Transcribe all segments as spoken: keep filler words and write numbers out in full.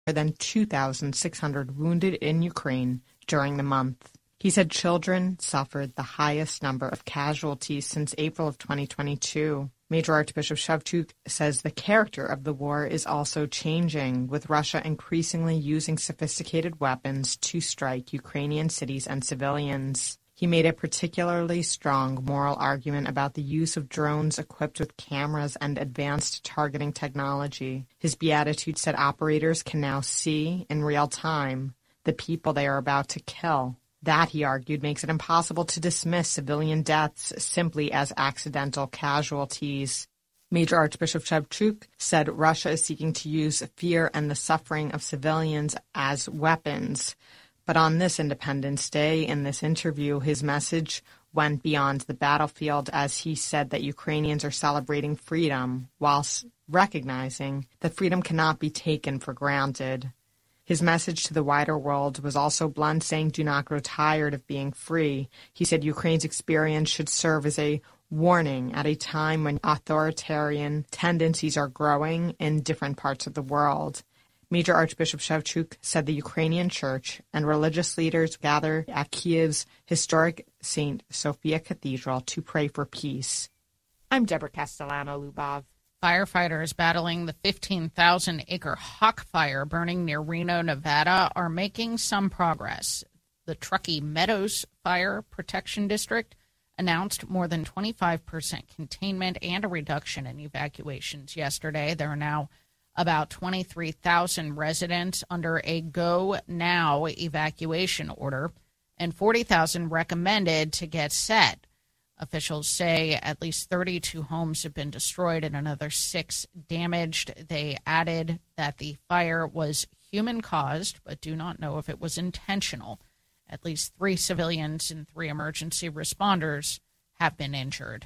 more than two thousand six hundred wounded in Ukraine during the month. He said children suffered the highest number of casualties since April of twenty twenty-two. Major Archbishop Shevchuk says the character of the war is also changing, with Russia increasingly using sophisticated weapons to strike Ukrainian cities and civilians. He made a particularly strong moral argument about the use of drones equipped with cameras and advanced targeting technology. His beatitude said operators can now see, in real time, the people they are about to kill. That, he argued, makes it impossible to dismiss civilian deaths simply as accidental casualties. Major Archbishop Shevchuk said Russia is seeking to use fear and the suffering of civilians as weapons. But on this Independence Day, in this interview, his message went beyond the battlefield as he said that Ukrainians are celebrating freedom whilst recognizing that freedom cannot be taken for granted. His message to the wider world was also blunt, saying, do not grow tired of being free. He said Ukraine's experience should serve as a warning at a time when authoritarian tendencies are growing in different parts of the world. Major Archbishop Shevchuk said the Ukrainian church and religious leaders gather at Kiev's historic Saint Sophia Cathedral to pray for peace. I'm Deborah Castellano-Lubov. Firefighters battling the fifteen thousand acre Hawk Fire burning near Reno, Nevada, are making some progress. The Truckee Meadows Fire Protection District announced more than twenty-five percent containment and a reduction in evacuations yesterday. There are now about twenty-three thousand residents under a Go Now evacuation order and forty thousand recommended to get set. Officials say at least thirty-two homes have been destroyed and another six damaged. They added that the fire was human-caused, but do not know if it was intentional. At least three civilians and three emergency responders have been injured.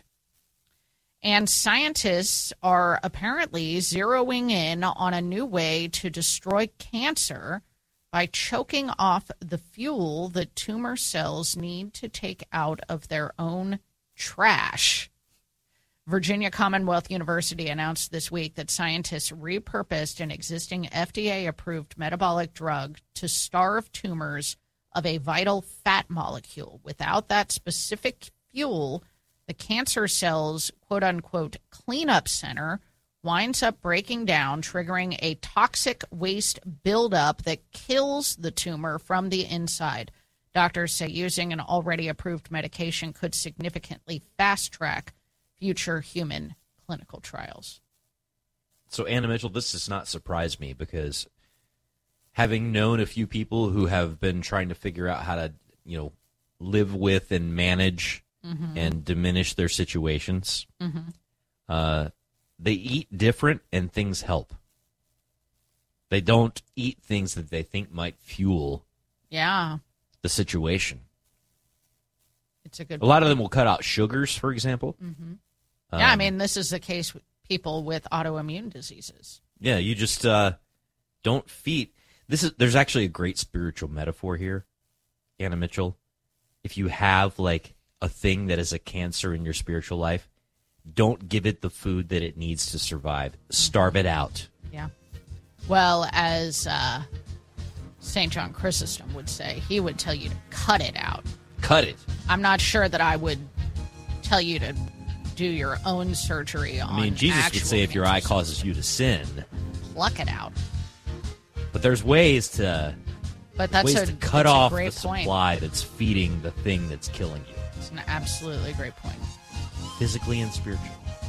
And scientists are apparently zeroing in on a new way to destroy cancer by choking off the fuel that tumor cells need to take out of their own trash. Virginia Commonwealth University announced this week that scientists repurposed an existing F D A-approved metabolic drug to starve tumors of a vital fat molecule. Without that specific fuel, the cancer cell's quote-unquote cleanup center winds up breaking down, triggering a toxic waste buildup that kills the tumor from the inside. Doctors say using an already approved medication could significantly fast-track future human clinical trials. So, Anna Mitchell, this does not surprise me because having known a few people who have been trying to figure out how to, you know, live with and manage mm-hmm. and diminish their situations, mm-hmm. uh, they eat different and things help. They don't eat things that they think might fuel yeah. the situation. It's a good. A point. lot of them will cut out sugars, for example. Mm-hmm. Um, yeah, I mean, this is the case with people with autoimmune diseases. Yeah, you just uh, don't feed. This is there's actually a great spiritual metaphor here, Anna Mitchell. If you have like a thing that is a cancer in your spiritual life, don't give it the food that it needs to survive. Starve it out. Yeah. Well, as uh, Saint John Chrysostom would say, he would tell you to cut it out. Cut it. I'm not sure that I would tell you to do your own surgery on I mean, Jesus would say if your eye cells. causes you to sin, pluck it out. But there's ways to, but that's ways a, to cut that's off a great the point. supply that's feeding the thing that's killing you. It's an absolutely great point. Physically and spiritually.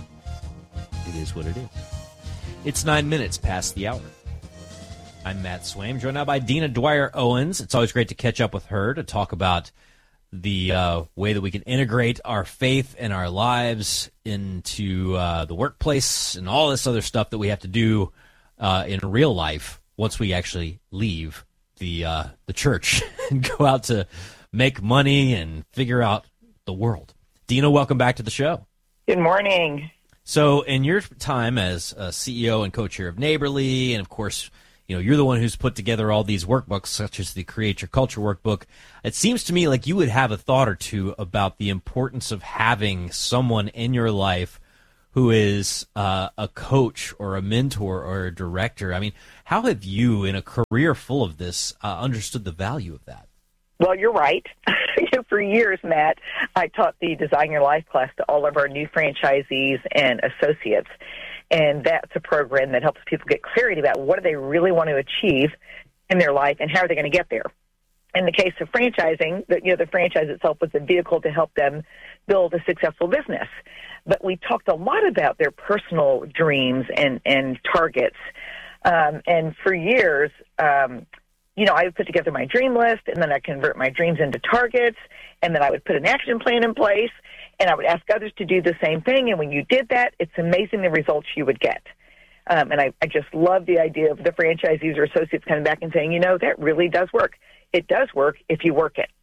It is what it is. It's nine minutes past the hour. I'm Matt Swaim, joined now by Dina Dwyer Owens. It's always great to catch up with her to talk about the uh, way that we can integrate our faith and our lives into uh, the workplace and all this other stuff that we have to do uh, in real life once we actually leave the uh, the church and go out to make money and figure out the world. Dina, welcome back to the show. Good morning. So in your time as a C E O and co-chair of Neighborly, and of course, you know, you're the one who's put together all these workbooks, such as the Create Your Culture workbook. It seems to me like you would have a thought or two about the importance of having someone in your life who is uh, a coach or a mentor or a director, I mean, how have you, in a career full of this, uh, understood the value of that? Well, you're right. For years, Matt, I taught the Design Your Life class to all of our new franchisees and associates. And that's a program that helps people get clarity about what do they really want to achieve in their life and how are they going to get there. In the case of franchising, the, you know, the franchise itself was a vehicle to help them build a successful business. But we talked a lot about their personal dreams and, and targets. Um, and for years, um, you know, I would put together my dream list, and then I'd convert my dreams into targets, and then I would put an action plan in place, and I would ask others to do the same thing. And when you did that, it's amazing the results you would get. Um, and I, I just love the idea of the franchisees or associates coming back and saying, you know, that really does work. It does work if you work it.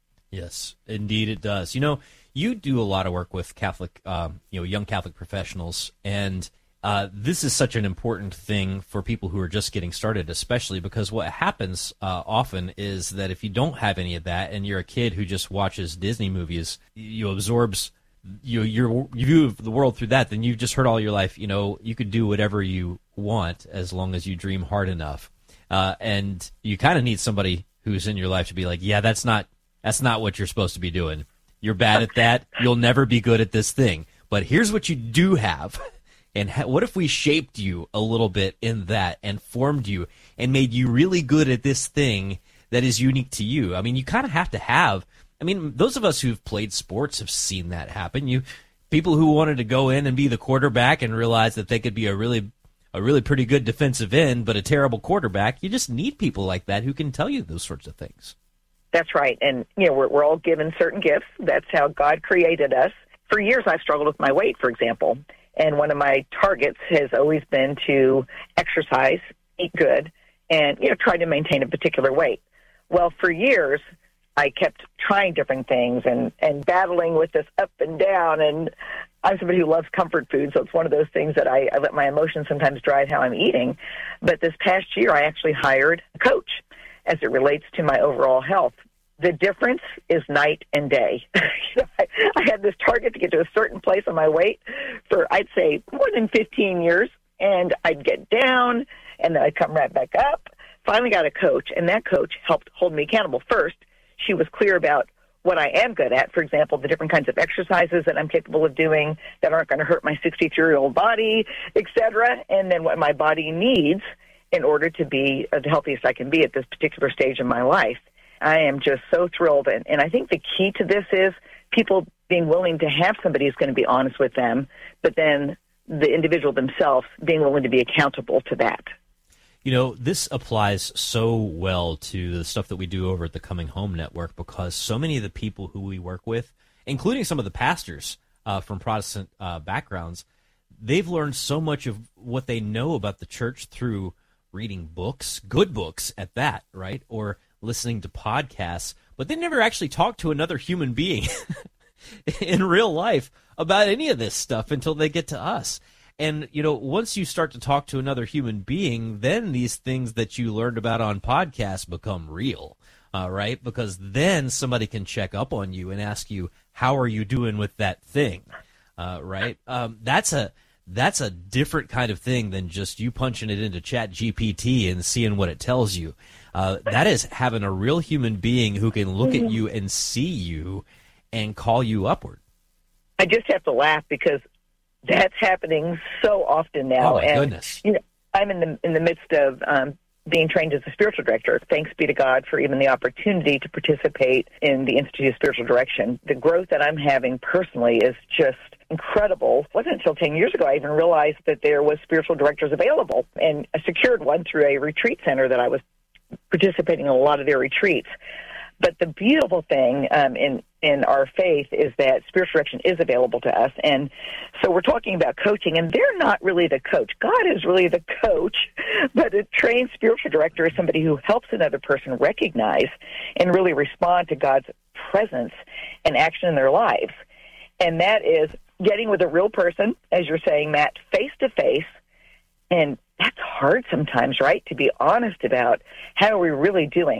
Yes, indeed it does. You know, you do a lot of work with Catholic, um, you know, young Catholic professionals, and uh, this is such an important thing for people who are just getting started, especially because what happens uh, often is that if you don't have any of that and you're a kid who just watches Disney movies, you absorbs you, your view of the world through that, then you've just heard all your life, you know, you could do whatever you want as long as you dream hard enough. Uh, and you kind of need somebody who's in your life to be like, yeah, that's not that's not what you're supposed to be doing. You're bad at that. You'll never be good at this thing. But here's what you do have. And ha- what if we shaped you a little bit in that and formed you and made you really good at this thing that is unique to you? I mean, you kind of have to have, I mean, those of us who've played sports have seen that happen. You people who wanted to go in and be the quarterback and realize that they could be a really a really pretty good defensive end, but a terrible quarterback. You just need people like that who can tell you those sorts of things. That's right. And, you know, we're, we're all given certain gifts. That's how God created us. For years, I've struggled with my weight, for example. And one of my targets has always been to exercise, eat good, and, you know, try to maintain a particular weight. Well, for years, I kept trying different things and, and battling with this up and down. And I'm somebody who loves comfort food, so it's one of those things that I, I let my emotions sometimes drive how I'm eating. But this past year, I actually hired a coach as it relates to my overall health. The difference is night and day. I, I had this target to get to a certain place on my weight for, I'd say, more than fifteen years, and I'd get down, and then I'd come right back up. Finally got a coach, and that coach helped hold me accountable. First, she was clear about what I am good at, for example, the different kinds of exercises that I'm capable of doing that aren't going to hurt my sixty-three-year-old body, et cetera, and then what my body needs in order to be the healthiest I can be at this particular stage in my life. I am just so thrilled, and, and I think the key to this is people being willing to have somebody who's going to be honest with them, but then the individual themselves being willing to be accountable to that. You know, this applies so well to the stuff that we do over at the Coming Home Network, because so many of the people who we work with, including some of the pastors uh, from Protestant uh, backgrounds, they've learned so much of what they know about the church through reading books, good books at that, right, or listening to podcasts, but they never actually talked to another human being in real life about any of this stuff until they get to us. And, you know, once you start to talk to another human being, then these things that you learned about on podcasts become real, uh, right? Because then somebody can check up on you and ask you, how are you doing with that thing, uh, right? Um, that's a that's a different kind of thing than just you punching it into Chat G P T and seeing what it tells you. Uh, that is having a real human being who can look at you and see you and call you upward. I just have to laugh because that's happening so often now. Oh, my and, goodness. You know, I'm in the in the midst of um, being trained as a spiritual director. Thanks be to God for even the opportunity to participate in the Institute of Spiritual Direction. The growth that I'm having personally is just incredible. It wasn't until ten years ago I even realized that there was spiritual directors available, and I secured one through a retreat center that I was participating in a lot of their retreats. But the beautiful thing um, in in our faith is that spiritual direction is available to us. And so we're talking about coaching, and they're not really the coach. God is really the coach, but a trained spiritual director is somebody who helps another person recognize and really respond to God's presence and action in their lives. And that is getting with a real person, as you're saying, Matt, face-to-face. And that's hard sometimes, right, to be honest about how are we really doing.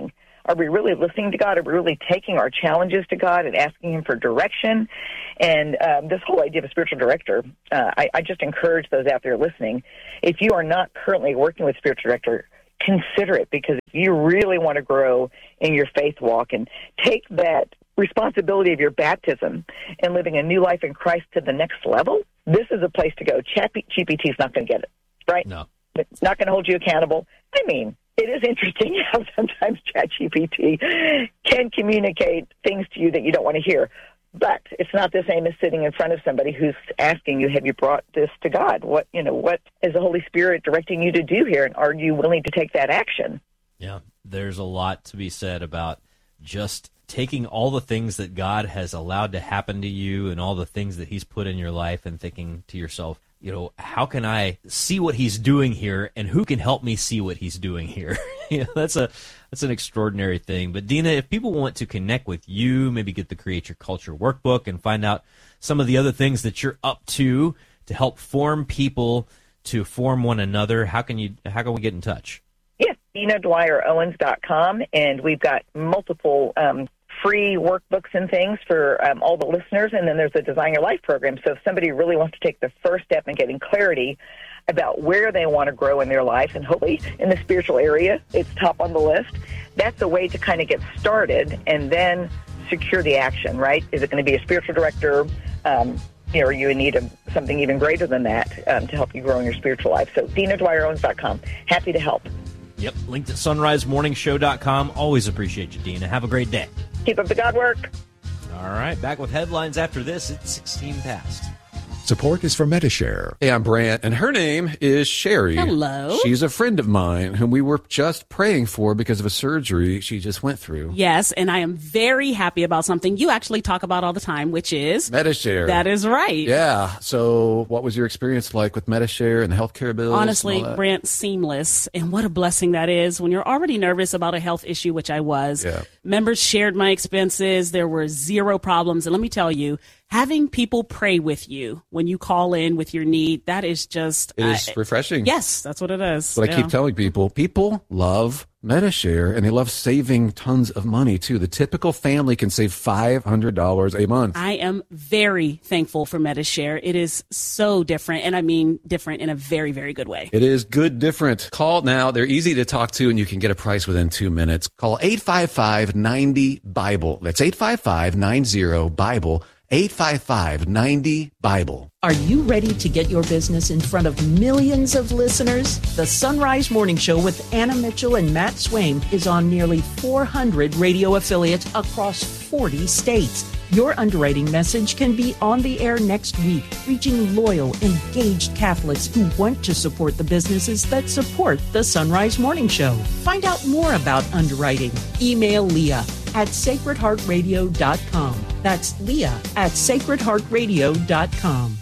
Are we really listening to God? Are we really taking our challenges to God and asking Him for direction? And um, this whole idea of a spiritual director, uh, I, I just encourage those out there listening, if you are not currently working with a spiritual director, consider it, because if you really want to grow in your faith walk and take that responsibility of your baptism and living a new life in Christ to the next level, this is a place to go. Chat G P T is not going to get it, right? No. It's not going to hold you accountable. I mean, it is interesting how sometimes Chat G P T can communicate things to you that you don't want to hear. But it's not the same as sitting in front of somebody who's asking you, have you brought this to God? What, you know, what is the Holy Spirit directing you to do here? And are you willing to take that action? Yeah, there's a lot to be said about just taking all the things that God has allowed to happen to you and all the things that He's put in your life and thinking to yourself, you know, how can I see what He's doing here, and who can help me see what He's doing here? You know, that's a that's an extraordinary thing. But Dina, if people want to connect with you, maybe get the Create Your Culture workbook and find out some of the other things that you're up to to help form people to form one another, how can you how can we get in touch? Yes, Dina Dwyer Owens dot com, and we've got multiple um, free workbooks and things for um, all the listeners, and then there's a Design Your Life program. So if somebody really wants to take the first step in getting clarity about where they want to grow in their life, and hopefully in the spiritual area, it's top on the list, that's a way to kind of get started and then secure the action, right? Is it going to be a spiritual director? Um, you know, or you need a, something even greater than that um, to help you grow in your spiritual life. So Dina Dwyer Owens dot com. Happy to help. Yep, linked at sunrise morning show dot com. Always appreciate you, Dina. Have a great day. Keep up the God work. All right, back with headlines after this. It's sixteen past. Support is for Medi-Share. Hey, I'm Brant, and her name is Sherry. Hello. She's a friend of mine whom we were just praying for because of a surgery she just went through. Yes, and I am very happy about something you actually talk about all the time, which is Medi-Share. That is right. Yeah. So what was your experience like with Medi-Share and the healthcare bills? Honestly, Brant, seamless. And what a blessing that is when you're already nervous about a health issue, which I was. Yeah. Members shared my expenses. There were zero problems. And let me tell you, having people pray with you when you call in with your need, that is just... It is uh, refreshing. Yes, that's what it is. That's what yeah. I keep telling people. People love Medi-Share, and they love saving tons of money, too. The typical family can save five hundred dollars a month. I am very thankful for Medi-Share. It is so different, and I mean different in a very, very good way. It is good different. Call now. They're easy to talk to, and you can get a price within two minutes. Call eight five five, nine zero, Bible. That's eight five five, nine zero, Bible. eight five five, nine zero, Bible. Are you ready to get your business in front of millions of listeners? The Sunrise Morning Show with Anna Mitchell and Matt Swaim is on nearly four hundred radio affiliates across forty states. Your underwriting message can be on the air next week, reaching loyal, engaged Catholics who want to support the businesses that support the Sunrise Morning Show. Find out more about underwriting. Email Leah at sacred heart radio dot com. That's Leah at sacred heart radio dot com.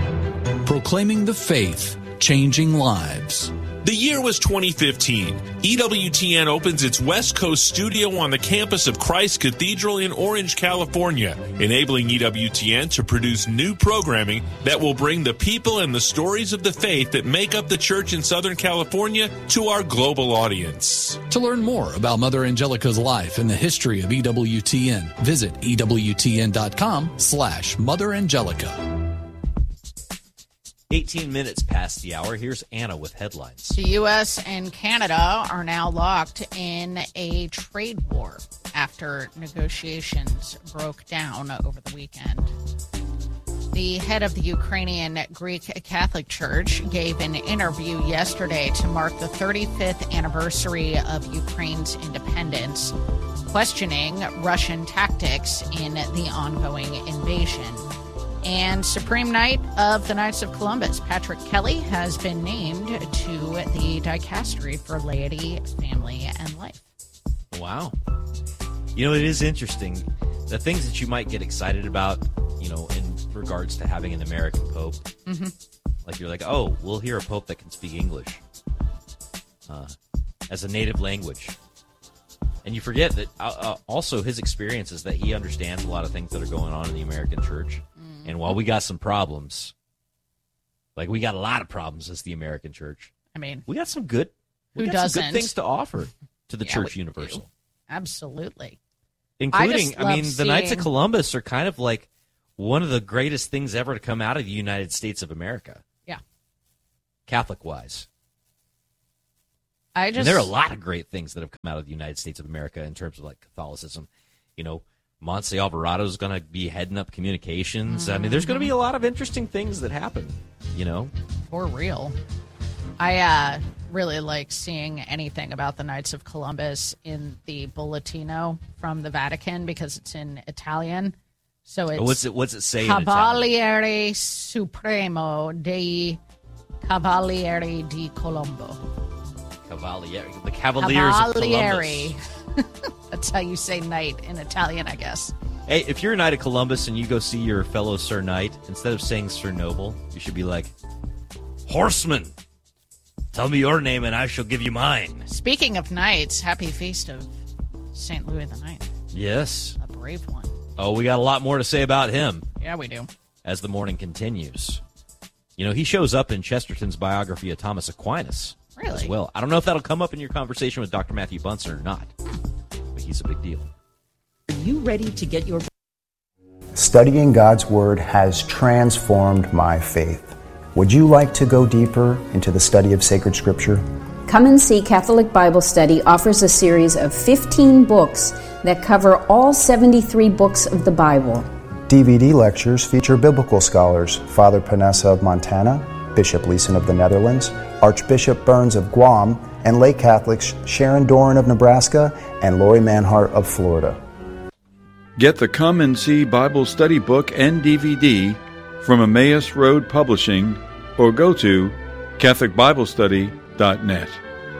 Proclaiming the faith, changing lives. The year was twenty fifteen. E W T N opens its West Coast studio on the campus of Christ Cathedral in Orange, California, enabling E W T N to produce new programming that will bring the people and the stories of the faith that make up the church in Southern California to our global audience. To learn more about Mother Angelica's life and the history of E W T N, visit E W T N dot com slash Mother Angelica. eighteen minutes past the hour. Here's Anna with headlines. The U S and Canada are now locked in a trade war after negotiations broke down over the weekend. The head of the Ukrainian Greek Catholic Church gave an interview yesterday to mark the thirty-fifth anniversary of Ukraine's independence, questioning Russian tactics in the ongoing invasion. And Supreme Knight of the Knights of Columbus, Patrick Kelly, has been named to the dicastery for laity, family, and life. Wow. You know, it is interesting. The things that you might get excited about, you know, in regards to having an American pope. Mm-hmm. Like, you're like, oh, we'll hear a pope that can speak English uh, as a native language. And you forget that uh, uh, also his experience is that he understands a lot of things that are going on in the American church. Mm. And while we got some problems, like we got a lot of problems as the American church. I mean, we got some good, we who got doesn't? some good things to offer to the Yeah, church we universal. do. Absolutely. Including, I, I, mean, seeing... the Knights of Columbus are kind of like one of the greatest things ever to come out of the United States of America. Yeah. Catholic-wise. I just... And there are a lot of great things that have come out of the United States of America in terms of, like, Catholicism. You know, Montse Alvarado is going to be heading up communications. Mm-hmm. I mean, there's going to be a lot of interesting things that happen, you know? For real. I uh, really like seeing anything about the Knights of Columbus in the Bollettino from the Vatican because it's in Italian. So it's what's it what's it say? Cavaliere Supremo dei Cavalieri di Colombo. Cavalieri, the Cavaliers Cavalieri. of Columbus. That's how you say knight in Italian, I guess. Hey, if you're a Knight of Columbus and you go see your fellow Sir Knight, instead of saying Sir Noble, you should be like, Horseman, tell me your name and I shall give you mine. Speaking of knights, happy feast of Saint Louis the Ninth. Yes. A brave one. Oh, we got a lot more to say about him. Yeah, we do. As the morning continues. You know, he shows up in Chesterton's biography of Thomas Aquinas. Really? As well. I don't know if that'll come up in your conversation with Doctor Matthew Bunson or not, but he's a big deal. Are you ready to get your... Studying God's Word has transformed my faith. Would you like to go deeper into the study of sacred Scripture? Come and See Catholic Bible Study offers a series of fifteen books that cover all seventy-three books of the Bible. D V D lectures feature biblical scholars Father Panessa of Montana, Bishop Leeson of the Netherlands, Archbishop Burns of Guam, and lay Catholics Sharon Doran of Nebraska and Lori Manhart of Florida. Get the Come and See Bible Study book and D V D from Emmaus Road Publishing or go to Catholic Bible Study dot net.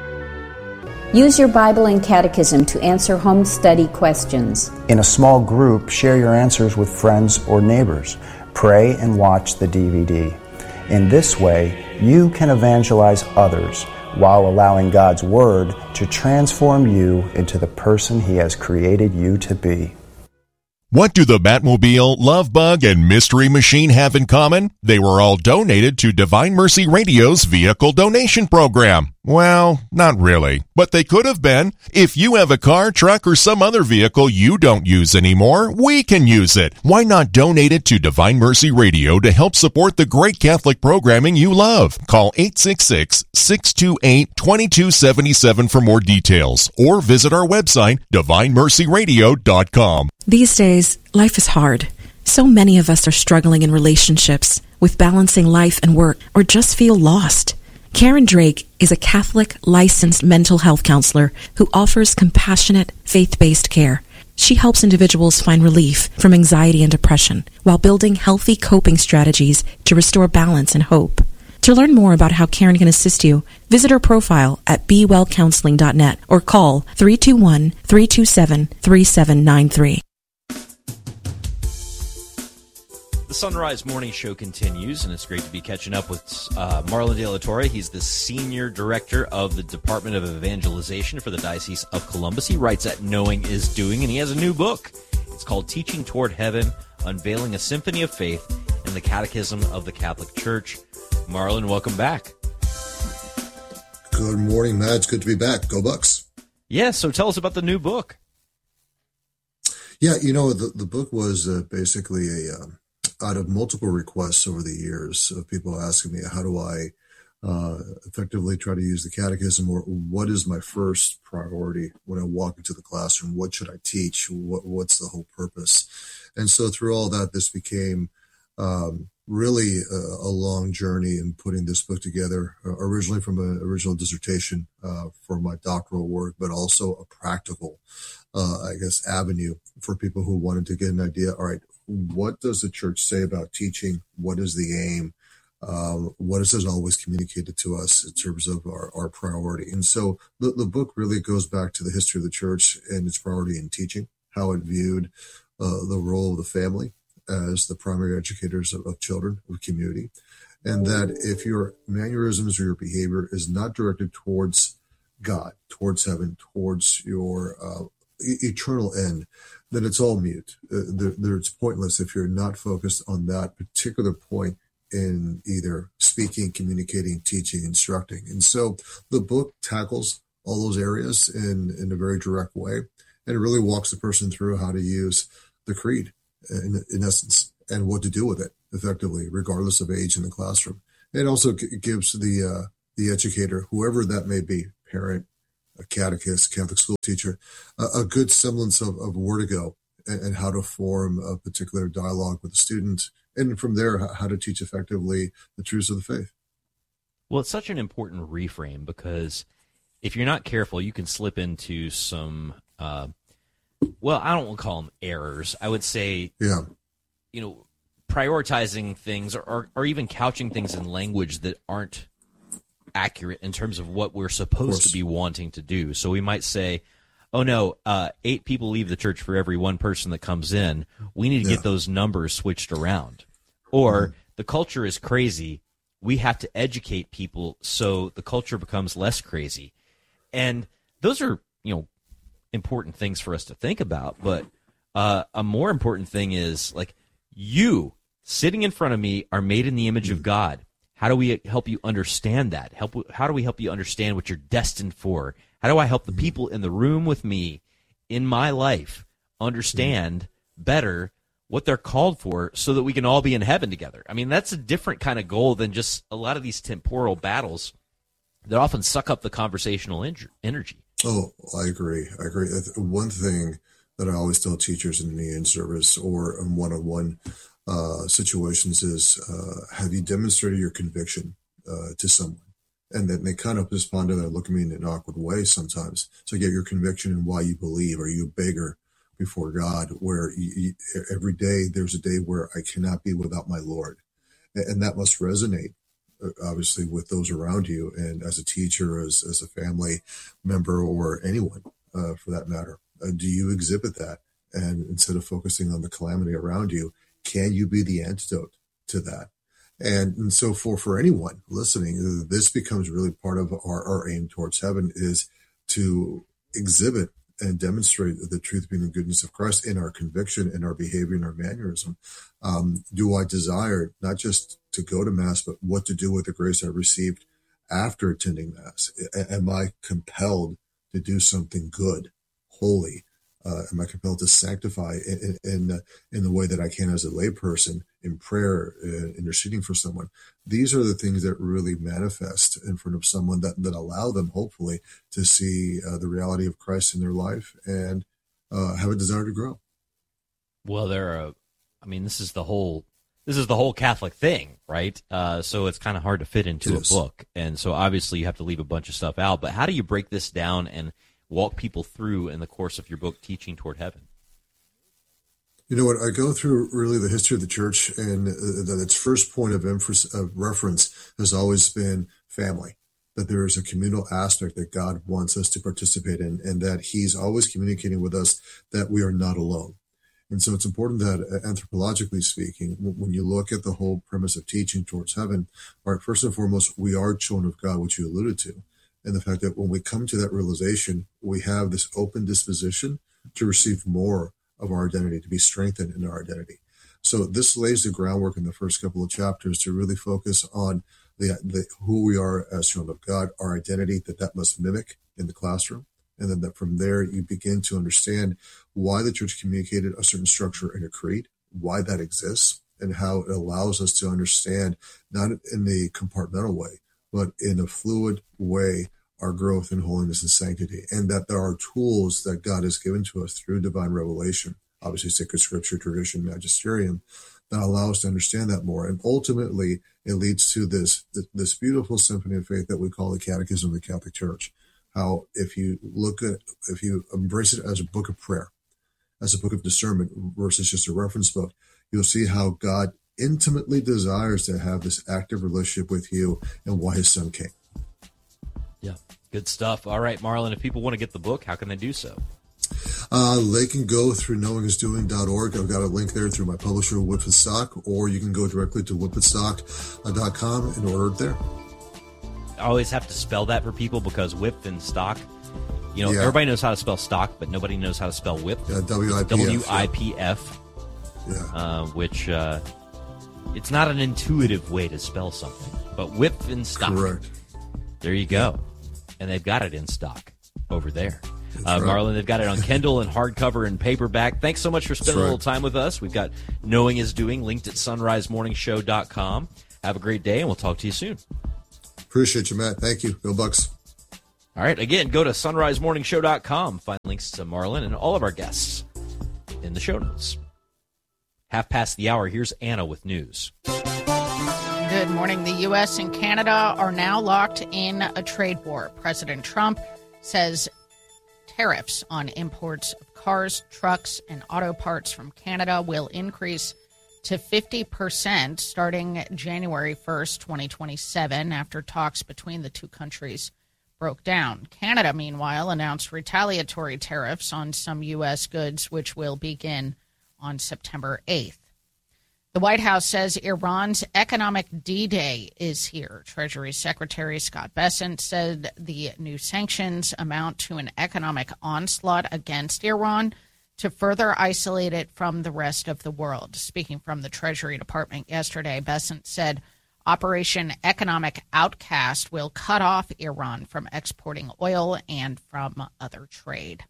Use your Bible and Catechism to answer home study questions. In a small group, share your answers with friends or neighbors. Pray and watch the D V D. In this way, you can evangelize others while allowing God's Word to transform you into the person He has created you to be. What do the Batmobile, Love Bug, and Mystery Machine have in common? They were all donated to Divine Mercy Radio's vehicle donation program. Well, not really, but they could have been. If you have a car, truck, or some other vehicle you don't use anymore, we can use it. Why not donate it to Divine Mercy Radio to help support the great Catholic programming you love? Call eight six six, six two eight, two two seven seven for more details, or visit our website, divine mercy radio dot com. These days, life is hard. So many of us are struggling in relationships, with balancing life and work, or just feel lost. Karen Drake is a Catholic licensed mental health counselor who offers compassionate, faith-based care. She helps individuals find relief from anxiety and depression while building healthy coping strategies to restore balance and hope. To learn more about how Karen can assist you, visit her profile at be well counseling dot net or call three two one, three two seven, three seven nine three. The Sunrise Morning Show continues, and it's great to be catching up with uh, Marlon De La Torre. He's the Senior Director of the Department of Evangelization for the Diocese of Columbus. He writes at Knowing is Doing, and he has a new book. It's called Teaching Toward Heaven, Unveiling a Symphony of Faith in the Catechism of the Catholic Church. Marlon, welcome back. Good morning, Matt. It's good to be back. Go Bucks. Yeah, so tell us about the new book. Yeah, you know, the, the book was uh, basically a... Um, out of multiple requests over the years of people asking me, how do I uh, effectively try to use the catechism, or what is my first priority when I walk into the classroom? What should I teach? What, what's the whole purpose? And so through all that, this became um, really a, a long journey in putting this book together, uh, originally from an original dissertation uh, for my doctoral work, but also a practical, uh, I guess, avenue for people who wanted to get an idea. All right, what does the church say about teaching? What is the aim? Um, what is it always communicated to us in terms of our, our priority? And so the, the book really goes back to the history of the church and its priority in teaching, how it viewed uh, the role of the family as the primary educators of, of children, of community, and that if your mannerisms or your behavior is not directed towards God, towards heaven, towards your uh, e- eternal end, then it's all mute. Uh, there, there, it's pointless if you're not focused on that particular point in either speaking, communicating, teaching, instructing. And so the book tackles all those areas in, in a very direct way. And it really walks the person through how to use the creed in, in essence and what to do with it effectively, regardless of age in the classroom. It also g- gives the uh, the educator, whoever that may be, parent, a catechist, Catholic school teacher, a, a good semblance of, of where to go and, and how to form a particular dialogue with the student. And from there, how to teach effectively the truths of the faith. Well, it's such an important reframe because if you're not careful, you can slip into some, uh, well, I don't want to call them errors. I would say, yeah. you know, prioritizing things or, or, or even couching things in language that aren't accurate in terms of what we're supposed to be wanting to do. So we might say, oh, no, uh, eight people leave the church for every one person that comes in. We need to yeah. get those numbers switched around. Or mm-hmm. the culture is crazy. We have to educate people so the culture becomes less crazy. And those are, you know, important things for us to think about. But uh, a more important thing is, like, you sitting in front of me are made in the image of God. How do we help you understand that? Help? How do we help you understand what you're destined for? How do I help the people in the room with me in my life understand better what they're called for so that we can all be in heaven together? I mean, that's a different kind of goal than just a lot of these temporal battles that often suck up the conversational energy. Oh, I agree. I agree. One thing that I always tell teachers in the in-service or in one-on-one uh, situations is, uh, have you demonstrated your conviction uh, to someone? And then they kind of respond to that, look at me in an awkward way sometimes. So get your conviction in why you believe. Are you a beggar before God, where you, you, every day there's a day where I cannot be without my Lord? And that must resonate, obviously, with those around you and as a teacher, as, as a family member, or anyone uh, for that matter. Uh, do you exhibit that? And instead of focusing on the calamity around you, can you be the antidote to that? And, and so for, for anyone listening, this becomes really part of our, our aim towards heaven, is to exhibit and demonstrate the truth being the goodness of Christ in our conviction, in our behavior, in our mannerism. Um, do I desire not just to go to Mass, but what to do with the grace I received after attending Mass? Am I compelled to do something good, holy? Uh, am I compelled to sanctify in in, uh, in the way that I can as a layperson in prayer, uh, interceding for someone? These are the things that really manifest in front of someone that, that allow them, hopefully, to see uh, the reality of Christ in their life and uh, have a desire to grow. Well, there are, I mean, this is the whole, this is the whole Catholic thing, right? Uh, so it's kind of hard to fit into a book. And so obviously you have to leave a bunch of stuff out. But how do you break this down and walk people through in the course of your book, Teaching Toward Heaven? You know what? I go through really the history of the church, and uh, that its first point of, emphasis, of reference has always been family, that there is a communal aspect that God wants us to participate in, and that he's always communicating with us that we are not alone. And so it's important that, uh, anthropologically speaking, when you look at the whole premise of teaching towards heaven, right, first and foremost, we are children of God, which you alluded to. And the fact that when we come to that realization, we have this open disposition to receive more of our identity, to be strengthened in our identity. So this lays the groundwork in the first couple of chapters to really focus on the, the who we are as children of God, our identity that that must mimic in the classroom. And then that from there, you begin to understand why the church communicated a certain structure in a creed, why that exists, and how it allows us to understand, not in the compartmental way, but in a fluid way, our growth in holiness and sanctity, and that there are tools that God has given to us through divine revelation, obviously sacred scripture, tradition, magisterium, that allow us to understand that more. And ultimately, it leads to this, this beautiful symphony of faith that we call the Catechism of the Catholic Church. How if you look at, if you embrace it as a book of prayer, as a book of discernment versus just a reference book, you'll see how God intimately desires to have this active relationship with you and why his son came. Yeah, good stuff. All right, Marlon, if people want to get the book, how can they do so? Uh, they can go through knowing is doing dot org. I've got a link there through my publisher, Whitfield Stock, or you can go directly to whitfield stock dot com and order it there. I always have to spell that for people because whip and stock, you know, yeah. Everybody knows how to spell stock, but nobody knows how to spell whip. Yeah, W I P F. W I P F, yeah. uh, which uh, it's not an intuitive way to spell something, but whip and stock. Correct. There you go. And they've got it in stock over there. Uh, right. Marlon, they've got it on Kindle and hardcover and paperback. Thanks so much for spending right. a little time with us. We've got Knowing is Doing linked at sunrise morning show dot com. Have a great day, and we'll talk to you soon. Appreciate you, Matt. Thank you. Go Bucks. All right, again, go to sunrise morning show dot com. Find links to Marlon and all of our guests in the show notes. Half past the hour, here's Anna with news. Good morning. The U S and Canada are now locked in a trade war. President Trump says tariffs on imports of cars, trucks, and auto parts from Canada will increase to fifty percent starting January first, twenty twenty-seven, after talks between the two countries broke down. Canada, meanwhile, announced retaliatory tariffs on some U S goods, which will begin on September eighth. The White House says Iran's economic D-Day is here. Treasury Secretary Scott Bessent said the new sanctions amount to an economic onslaught against Iran to further isolate it from the rest of the world. Speaking from the Treasury Department yesterday, Bessent said Operation Economic Outcast will cut off Iran from exporting oil and from other trade.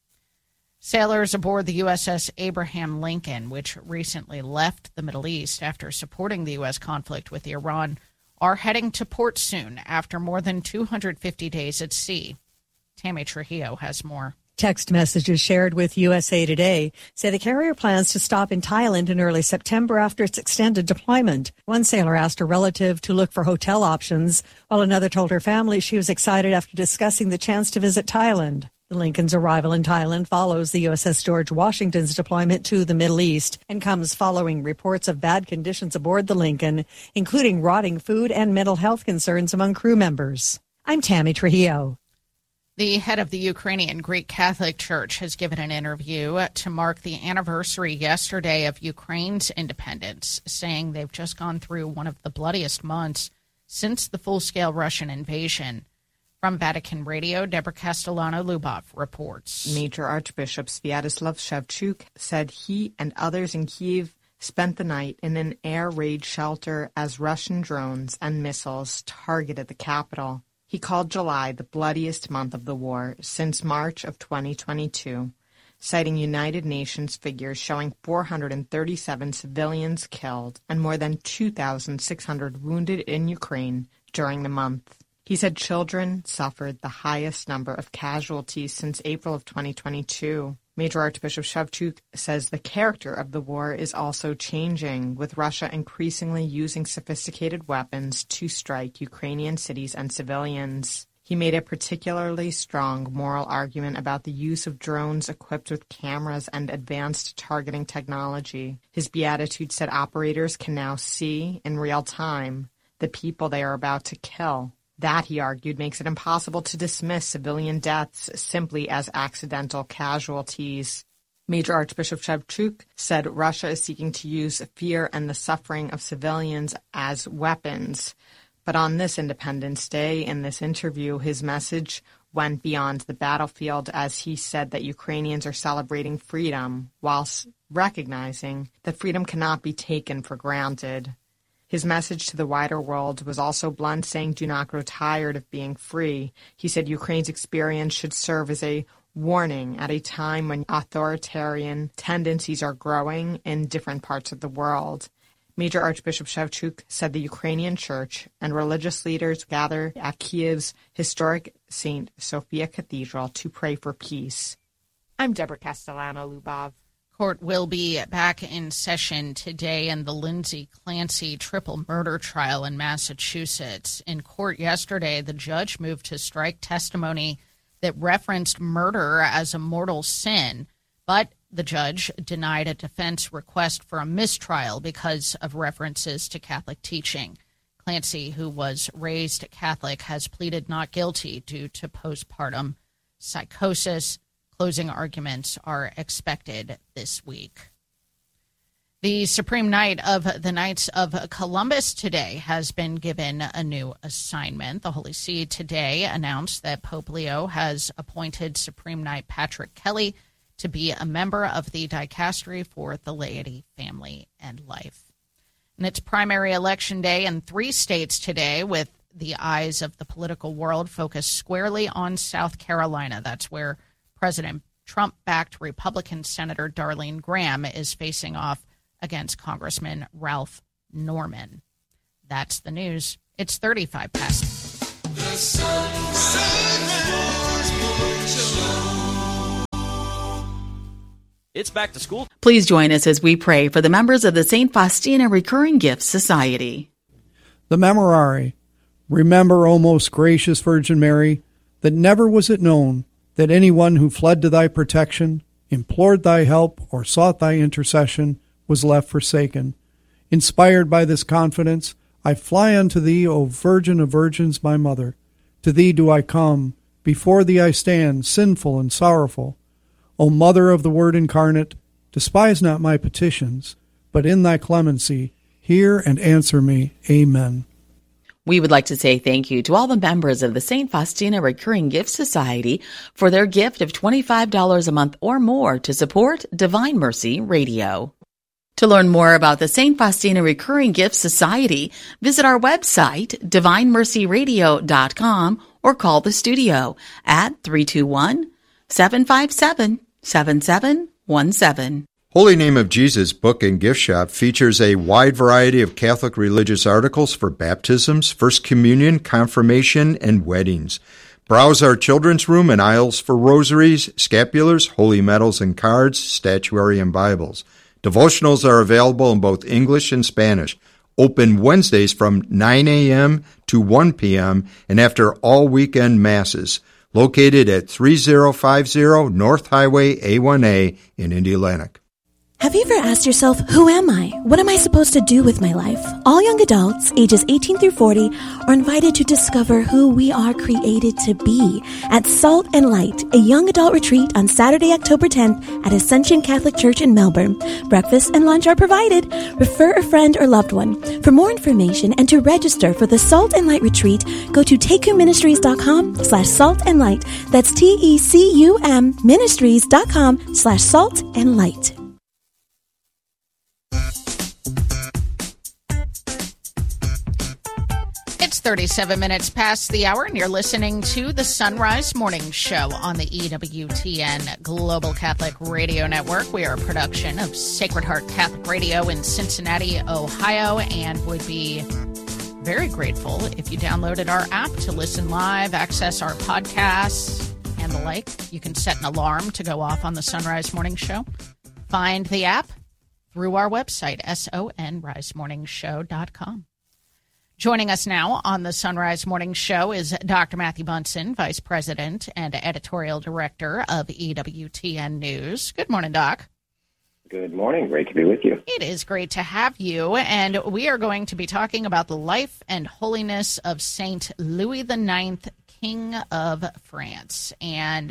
Sailors aboard the U S S Abraham Lincoln, which recently left the Middle East after supporting the U S conflict with Iran, are heading to port soon after more than two hundred fifty days at sea. Tammy Trujillo has more. Text messages shared with U S A Today say the carrier plans to stop in Thailand in early September after its extended deployment. One sailor asked a relative to look for hotel options, while another told her family she was excited after discussing the chance to visit Thailand. The Lincoln's arrival in Thailand follows the U S S George Washington's deployment to the Middle East and comes following reports of bad conditions aboard the Lincoln, including rotting food and mental health concerns among crew members. I'm Tammy Trujillo. The head of the Ukrainian Greek Catholic Church has given an interview to mark the anniversary yesterday of Ukraine's independence, saying they've just gone through one of the bloodiest months since the full-scale Russian invasion. From Vatican Radio, Deborah Castellano-Lubov reports. Major Archbishop Sviatoslav Shevchuk said he and others in Kyiv spent the night in an air raid shelter as Russian drones and missiles targeted the capital. He called July the bloodiest month of the war since March of twenty twenty-two, citing United Nations figures showing four hundred thirty-seven civilians killed and more than two thousand six hundred wounded in Ukraine during the month. He said children suffered the highest number of casualties since April of twenty twenty-two. Major Archbishop Shevchuk says the character of the war is also changing, with Russia increasingly using sophisticated weapons to strike Ukrainian cities and civilians. He made a particularly strong moral argument about the use of drones equipped with cameras and advanced targeting technology. His beatitude said operators can now see, in real time, the people they are about to kill. That, he argued, makes it impossible to dismiss civilian deaths simply as accidental casualties. Major Archbishop Shevchuk said Russia is seeking to use fear and the suffering of civilians as weapons. But on this Independence Day, in this interview, his message went beyond the battlefield as he said that Ukrainians are celebrating freedom whilst recognizing that freedom cannot be taken for granted. His message to the wider world was also blunt, saying, "Do not grow tired of being free." He said Ukraine's experience should serve as a warning at a time when authoritarian tendencies are growing in different parts of the world. Major Archbishop Shevchuk said the Ukrainian church and religious leaders gather at Kiev's historic Saint Sophia Cathedral to pray for peace. I'm Deborah Castellano-Lubov. Court will be back in session today in the Lindsay Clancy triple murder trial in Massachusetts. In court yesterday, the judge moved to strike testimony that referenced murder as a mortal sin, but the judge denied a defense request for a mistrial because of references to Catholic teaching. Clancy, who was raised Catholic, has pleaded not guilty due to postpartum psychosis. Closing arguments are expected this week. The Supreme Knight of the Knights of Columbus today has been given a new assignment. The Holy See today announced that Pope Leo has appointed Supreme Knight Patrick Kelly to be a member of the dicastery for the laity, family, and life. And it's primary election day in three states today, with the eyes of the political world focused squarely on South Carolina. That's where President Trump-backed Republican Senator Darlene Graham is facing off against Congressman Ralph Norman. That's the news. It's thirty-five past. The It's back to school. Please join us as we pray for the members of the Saint Faustina Recurring Gifts Society. The Memorare. Remember, O most gracious Virgin Mary, that never was it known that anyone who fled to thy protection, implored thy help, or sought thy intercession was left forsaken. Inspired by this confidence, I fly unto thee, O Virgin of Virgins, my Mother. To thee do I come, before thee I stand, sinful and sorrowful. O Mother of the Word incarnate, despise not my petitions, but in thy clemency hear and answer me. Amen. We would like to say thank you to all the members of the Saint Faustina Recurring Gift Society for their gift of twenty-five dollars a month or more to support Divine Mercy Radio. To learn more about the Saint Faustina Recurring Gift Society, visit our website, divine mercy radio dot com, or call the studio at three two one, seven five seven, seven seven one seven. Holy Name of Jesus Book and Gift Shop features a wide variety of Catholic religious articles for baptisms, First Communion, confirmation, and weddings. Browse our children's room and aisles for rosaries, scapulars, holy medals and cards, statuary, and Bibles. Devotionals are available in both English and Spanish. Open Wednesdays from nine a.m. to one p.m. and after all weekend masses. Located at three oh five oh North Highway A one A in Indianapolis. Have you ever asked yourself, who am I? What am I supposed to do with my life? All young adults, ages eighteen through forty, are invited to discover who we are created to be at Salt and Light, a young adult retreat on Saturday, October tenth at Ascension Catholic Church in Melbourne. Breakfast and lunch are provided. Refer a friend or loved one. For more information and to register for the Salt and Light retreat, go to tecuministries.com slash salt and light. That's T-E-C-U-M ministries.com slash salt and light. It's thirty-seven minutes past the hour, and you're listening to the Sunrise Morning Show on the E W T N Global Catholic Radio Network. We are a production of Sacred Heart Catholic Radio in Cincinnati, Ohio, and would be very grateful if you downloaded our app to listen live, access our podcasts, and the like. You can set an alarm to go off on the Sunrise Morning Show. Find the app through our website, sonrise morning show dot com. Joining us now on the Sunrise Morning Show is Doctor Matthew Bunson, Vice President and Editorial Director of E W T N News. Good morning, Doc. Good morning. Great to be with you. It is great to have you, and we are going to be talking about the life and holiness of Saint Louis the Ninth, King of France. And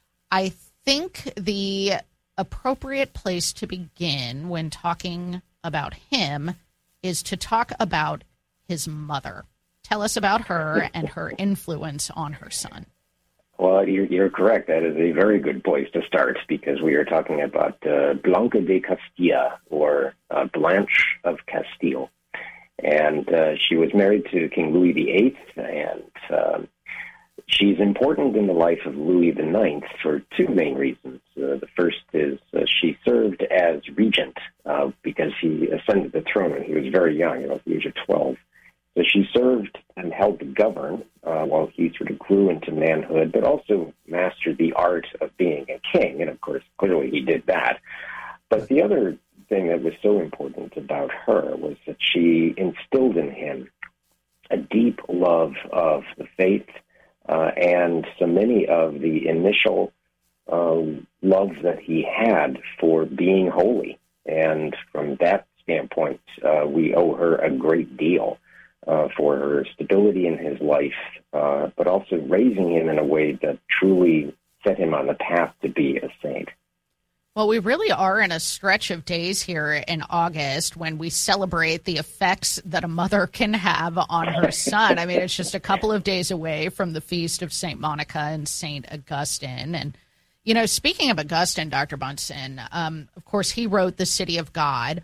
I think the appropriate place to begin when talking about him is to talk about his mother. Tell us about her and her influence on her son. Well, you're, you're correct. That is a very good place to start because we are talking about uh, Blanca de Castilla, or uh, Blanche of Castile. And uh, she was married to King Louis the Eighth, and uh, she's important in the life of Louis the Ninth for two main reasons. Uh, the first is uh, she served as regent uh, because he ascended the throne when he was very young, you know, at the age of twelve. So she served and helped govern uh, while he sort of grew into manhood, but also mastered the art of being a king. And, of course, clearly he did that. But the other thing that was so important about her was that she instilled in him a deep love of the faith uh, and so many of the initial um, love that he had for being holy. And from that standpoint, uh, we owe her a great deal. Uh, for her stability in his life, uh, but also raising him in a way that truly set him on the path to be a saint. Well, we really are in a stretch of days here in August when we celebrate the effects that a mother can have on her son. I mean, it's just a couple of days away from the feast of Saint Monica and Saint Augustine. And, you know, speaking of Augustine, Doctor Bunson, um, of course, he wrote The City of God,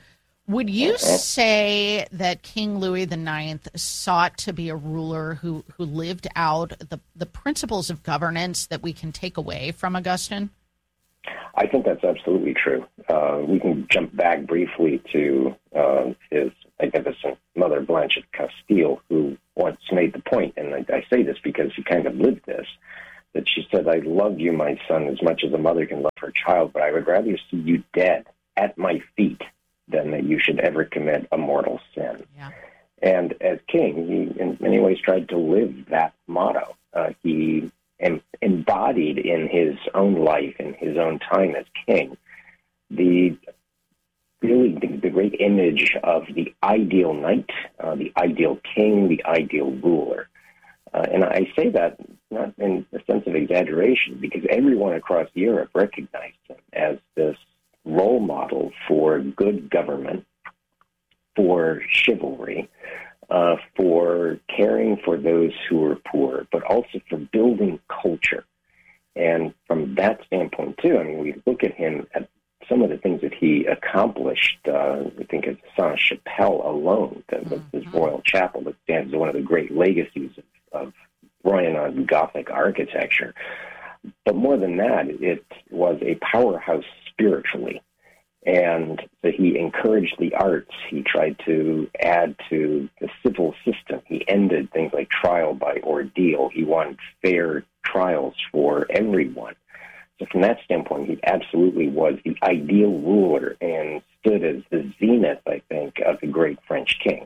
Would you say that King Louis the Ninth sought to be a ruler who, who lived out the, the principles of governance that we can take away from Augustine? I think that's absolutely true. Uh, we can jump back briefly to uh, his magnificent mother, Blanche of Castile, who once made the point, and I, I say this because he kind of lived this, that she said, "I love you, my son, as much as a mother can love her child, but I would rather see you dead at my feet than that you should ever commit a mortal sin." Yeah. And as king, he in many ways tried to live that motto. Uh, he em- embodied in his own life, in his own time as king, the really the, the great image of the ideal knight, uh, the ideal king, the ideal ruler. Uh, and I say that not in a sense of exaggeration, because everyone across Europe recognized him as this role model for good government, for chivalry, uh, for caring for those who were poor, but also for building culture. And from that standpoint, too, I mean, we look at him at some of the things that he accomplished. Uh, I think of Sainte-Chapelle alone, that was his royal chapel that stands as one of the great legacies of, of Roman Gothic architecture. But more than that, it was a powerhouse spiritually. And so he encouraged the arts. He tried to add to the civil system. He ended things like trial by ordeal. He wanted fair trials for everyone. So from that standpoint, he absolutely was the ideal ruler and stood as the zenith, I think, of the great French kings.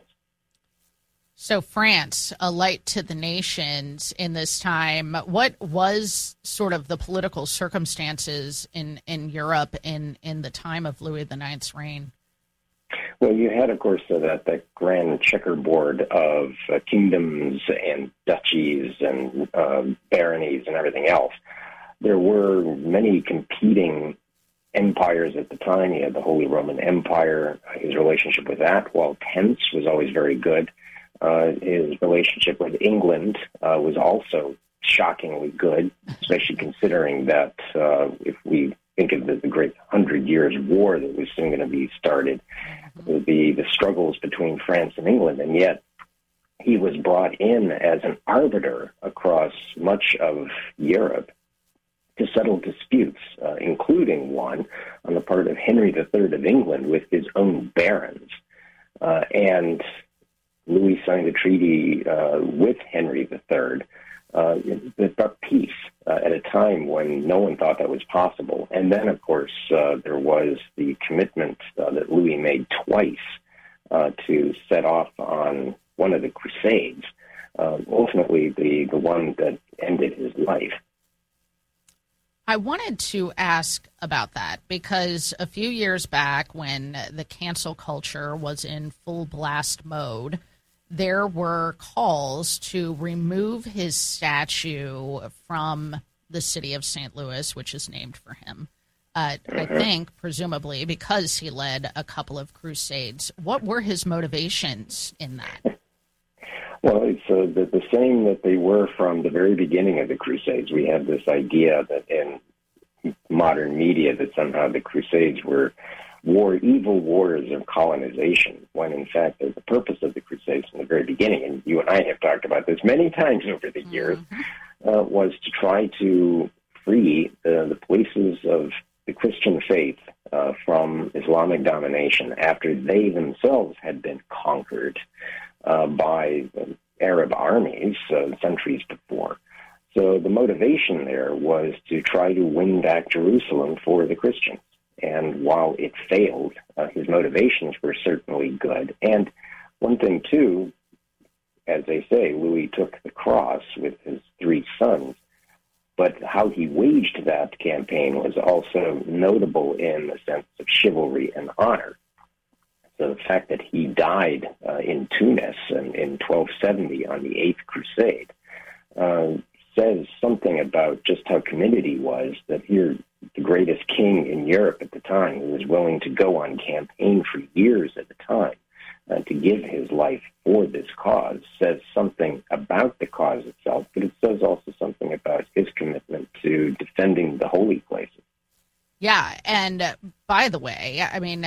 So France, a light to the nations in this time. What was sort of the political circumstances in, in Europe in, in the time of Louis the Ninth's reign? Well, you had, of course, uh, that, that grand checkerboard of uh, kingdoms and duchies and uh, baronies and everything else. There were many competing empires at the time. You had the Holy Roman Empire, his relationship with that, while tense, was always very good. Uh, his relationship with England uh, was also shockingly good, especially considering that uh, if we think of the, the great Hundred Years' War that was soon going to be started, the, the struggles between France and England, and yet he was brought in as an arbiter across much of Europe to settle disputes, uh, including one on the part of Henry the Third of England with his own barons. Uh, and Louis signed a treaty uh, with Henry the Third uh, that brought peace uh, at a time when no one thought that was possible. And then, of course, uh, there was the commitment uh, that Louis made twice uh, to set off on one of the Crusades, uh, ultimately the, the one that ended his life. I wanted to ask about that because a few years back when the cancel culture was in full blast mode, there were calls to remove his statue from the city of Saint Louis, which is named for him. Uh, I think, presumably, because he led a couple of crusades. What were his motivations in that? Well, it's uh, the, the same that they were from the very beginning of the Crusades. We have this idea that in modern media that somehow the Crusades were war, evil wars of colonization, when in fact the purpose of the Crusades from the very beginning, and you and I have talked about this many times over the years, mm-hmm. uh, was to try to free the, the places of the Christian faith uh, from Islamic domination after they themselves had been conquered uh, by Arab armies uh, centuries before. So the motivation there was to try to win back Jerusalem for the Christians. And while it failed, uh, his motivations were certainly good. And one thing, too, as they say, Louis took the cross with his three sons, but how he waged that campaign was also notable in the sense of chivalry and honor. So the fact that he died uh, in Tunis in, in twelve seventy on the Eighth Crusade uh, says something about just how committed he was, that here the greatest king in Europe at the time, who was willing to go on campaign for years at a time uh, to give his life for this cause, says something about the cause itself, but it says also something about his commitment to defending the holy places. Yeah, and uh, by the way, I mean, uh,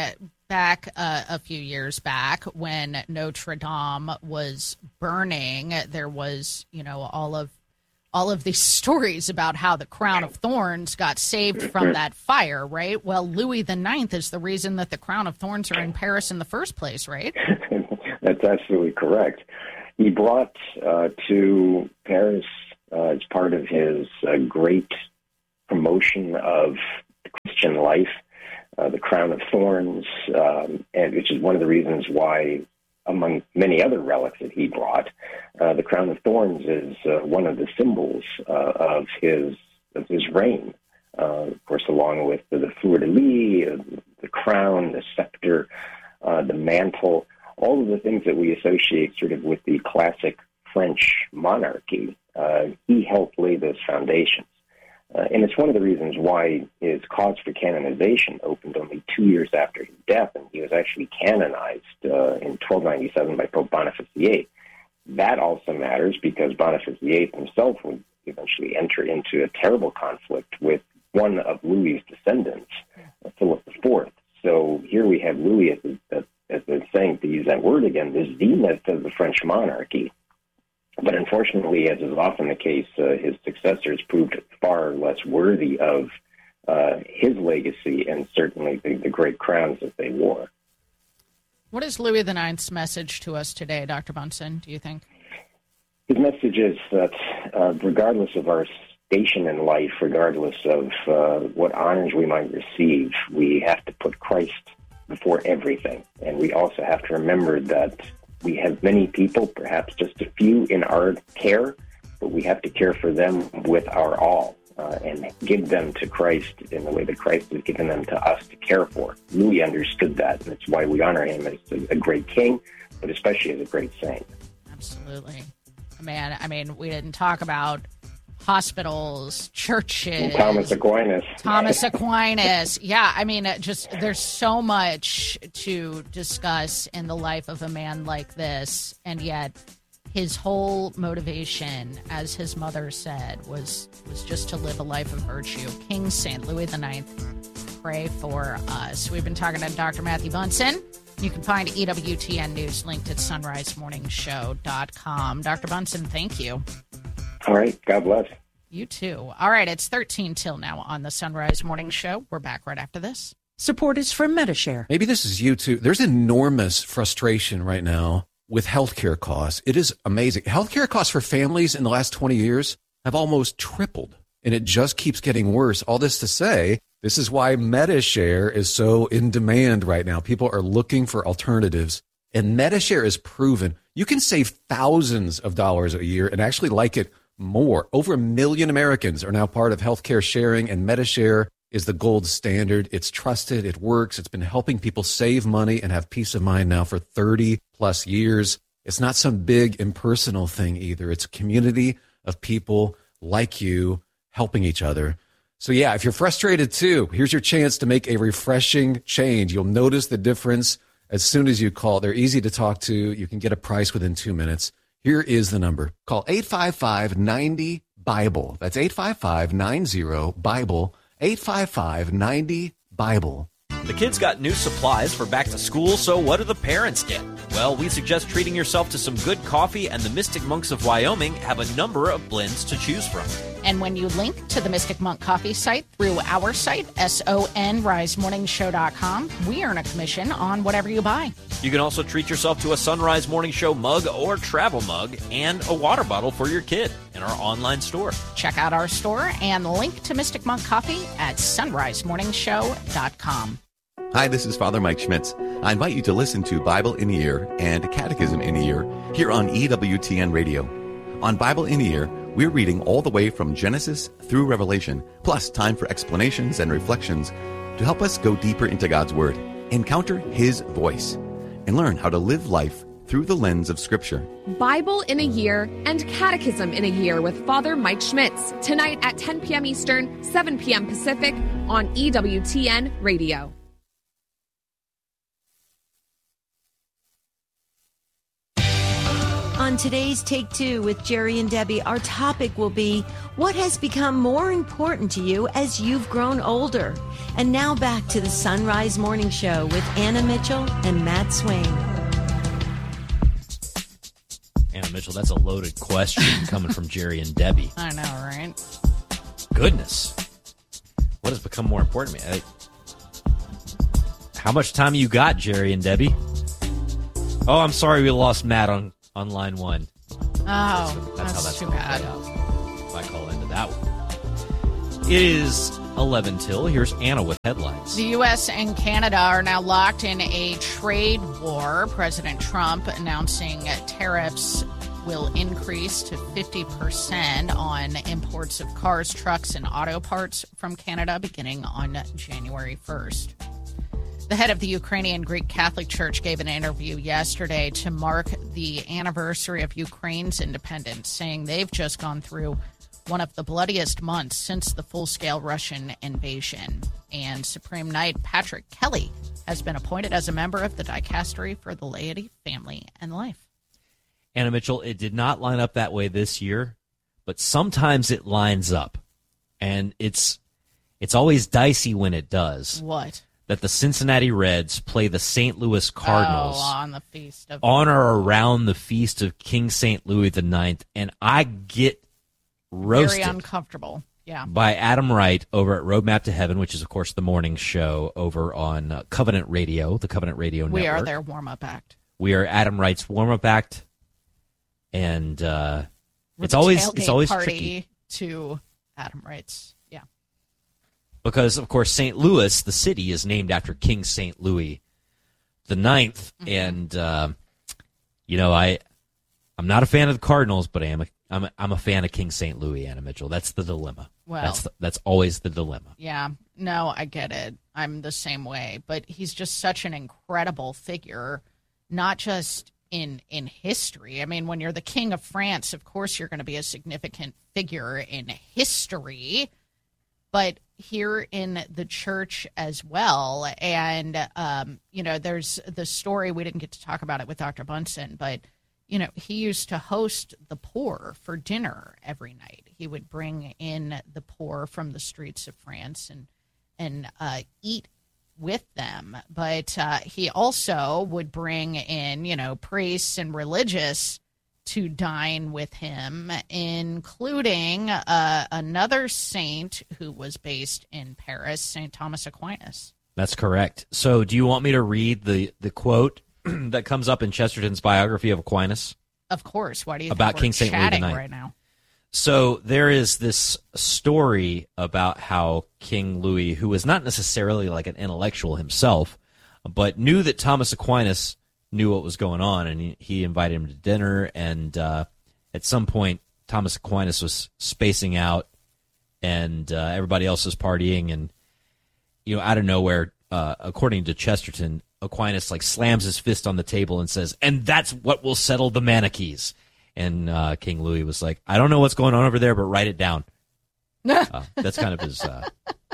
back uh, a few years back when Notre Dame was burning, there was, you know, all of all of these stories about how the crown of thorns got saved from that fire, right? Well, Louis the Ninth is the reason that the crown of thorns are in Paris in the first place, right? That's absolutely correct. He brought uh, to Paris uh, as part of his uh, great promotion of Christian life, uh, the crown of thorns, um, and which is one of the reasons why, among many other relics that he brought, uh, the crown of thorns is uh, one of the symbols uh, of his of his reign. Uh, of course, along with the, the fleur-de-lis, uh, the crown, the scepter, uh, the mantle, all of the things that we associate sort of with the classic French monarchy. Uh, he helped lay those foundations. Uh, and it's one of the reasons why his cause for canonization opened only two years after his death, and he was actually canonized uh, in twelve ninety-seven by Pope Boniface the Eighth. That also matters because Boniface the Eighth himself would eventually enter into a terrible conflict with one of Louis's descendants, uh, Philip the Fourth. So here we have Louis, as, as, as they're saying, to use that word again, the zenith of the French monarchy. But unfortunately, as is often the case, uh, his successors proved far less worthy of uh, his legacy and certainly the, the great crowns that they wore. What is Louis the Ninth's message to us today, Doctor Bunson, do you think? His message is that uh, regardless of our station in life, regardless of uh, what honors we might receive, we have to put Christ before everything. And we also have to remember that we have many people, perhaps just a few in our care, but we have to care for them with our all uh, and give them to Christ in the way that Christ has given them to us to care for. Louis understood that, and it's why we honor him as a great king, but especially as a great saint. Absolutely. Man, I mean, we didn't talk about hospitals, churches. And Thomas Aquinas. Thomas Aquinas. Yeah, I mean, just there's so much to discuss in the life of a man like this, and yet his whole motivation, as his mother said, was was just to live a life of virtue. King Saint Louis the Ninth, pray for us. We've been talking to Doctor Matthew Bunson. You can find E W T N News linked at sunrise morning show dot com. Doctor Bunson, thank you. All right. God bless. You too. All right. It's thirteen till now on the Sunrise Morning Show. We're back right after this. Support is from MediShare. Maybe this is you too. There's enormous frustration right now with healthcare costs. It is amazing. Healthcare costs for families in the last twenty years have almost tripled, and it just keeps getting worse. All this to say, this is why MediShare is so in demand right now. People are looking for alternatives, and MediShare is proven you can save thousands of dollars a year and actually like it more. Over a million Americans are now part of healthcare sharing, and MediShare is the gold standard. It's trusted. It works. It's been helping people save money and have peace of mind now for thirty plus years. It's not some big impersonal thing either. It's a community of people like you helping each other. So yeah, if you're frustrated too, here's your chance to make a refreshing change. You'll notice the difference as soon as you call. They're easy to talk to. You can get a price within two minutes. Here is the number. Call eight five five, nine zero, Bible. That's eight five five, nine zero, Bible. eight five five, nine zero, Bible. The kids got new supplies for back to school, so what do the parents get? Well, we suggest treating yourself to some good coffee, and the Mystic Monks of Wyoming have a number of blends to choose from. And when you link to the Mystic Monk Coffee site through our site, S O N rise morning show dot com, we earn a commission on whatever you buy. You can also treat yourself to a Sunrise Morning Show mug or travel mug and a water bottle for your kid in our online store. Check out our store and link to Mystic Monk Coffee at sunrise morning show dot com. Hi, this is Father Mike Schmitz. I invite you to listen to Bible in a Year and Catechism in a Year here on E W T N Radio. On Bible in a Year, we're reading all the way from Genesis through Revelation, plus time for explanations and reflections to help us go deeper into God's Word, encounter His voice, and learn how to live life through the lens of Scripture. Bible in a Year and Catechism in a Year with Father Mike Schmitz, tonight at ten p.m. Eastern, seven p.m. Pacific on E W T N Radio. On On today's Take Two with Jerry and Debbie, our topic will be what has become more important to you as you've grown older. And now back to the Sunrise Morning Show with Anna Mitchell and Matt Swain. Anna Mitchell, that's a loaded question coming from Jerry and Debbie. I know, right? Goodness. What has become more important to me? I, how much time you got, Jerry and Debbie? Oh, I'm sorry we lost Matt on, on line one. Oh, that's, that's, that's how that's too going to bad. play out if I call into that one. It is eleven till. Here's Anna with headlines. The U S and Canada are now locked in a trade war. President Trump announcing tariffs will increase to fifty percent on imports of cars, trucks, and auto parts from Canada beginning on January first. The head of the Ukrainian Greek Catholic Church gave an interview yesterday to mark the anniversary of Ukraine's independence, saying they've just gone through one of the bloodiest months since the full-scale Russian invasion. And Supreme Knight Patrick Kelly has been appointed as a member of the Dicastery for the Laity, Family, and Life. Anna Mitchell, it did not line up that way this year, but sometimes it lines up. And it's it's always dicey when it does. What? That the Cincinnati Reds play the Saint Louis Cardinals oh, on the feast of on or around the feast of King Saint Louis the Ninth, and I get roasted. Very uncomfortable. Yeah. By Adam Wright over at Roadmap to Heaven, which is, of course, the morning show over on uh, Covenant Radio, the Covenant Radio we Network. We are their warm-up act. We are Adam Wright's warm-up act, and uh, With it's always tailgate it's always party tricky to Adam Wright's. Yeah. Because, of course, Saint Louis, the city, is named after King Saint Louis the Ninth, mm-hmm. and uh, you know, I I'm not a fan of the Cardinals, but I am a I'm a, I'm a fan of King Saint Louis, Anna Mitchell. That's the dilemma. Well, that's the, that's always the dilemma. Yeah, no, I get it. I'm the same way, but he's just such an incredible figure, not just in in history. I mean, when you're the King of France, of course you're going to be a significant figure in history, but here in the church as well. And um, you know, there's the story, we didn't get to talk about it with Doctor Bunsen, but you know, he used to host the poor for dinner every night. He would bring in the poor from the streets of France and and uh, eat with them. But uh, he also would bring in, you know, priests and religious to dine with him, including uh, another saint who was based in Paris, Saint Thomas Aquinas. That's correct. So do you want me to read the, the quote that comes up in Chesterton's biography of Aquinas? Of course. Why do you about think King we're Saint Louis the chatting Ninth right now? So there is this story about how King Louis, who was not necessarily like an intellectual himself, but knew that Thomas Aquinas knew what was going on, and he, he invited him to dinner, and uh, at some point Thomas Aquinas was spacing out, and uh, everybody else was partying, and you know, out of nowhere, uh, according to Chesterton, Aquinas like slams his fist on the table and says, "And that's what will settle the Manichees." And uh, King Louis was like, "I don't know what's going on over there, but write it down." uh, that's kind of his. Uh,